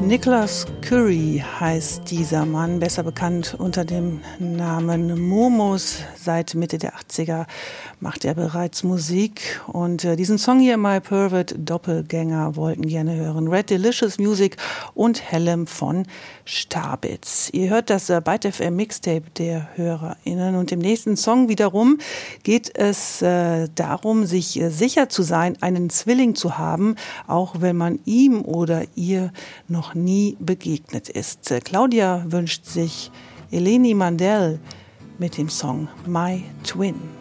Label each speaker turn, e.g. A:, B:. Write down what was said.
A: Nicholas Curry heißt dieser Mann, besser bekannt unter dem Namen Momos. Seit Mitte der 80er macht er bereits Musik und diesen Song hier, My Pervert Doppelgänger, wollten gerne hören. Red Delicious Music und Hellem von Starbitz. Ihr hört das Byte FM Mixtape der HörerInnen und im nächsten Song wiederum geht es darum, sich sicher zu sein, einen Zwilling zu haben, auch wenn man ihm oder ihr noch nie begegnet ist. Claudia wünscht sich Eleni Mandel mit dem Song My Twin.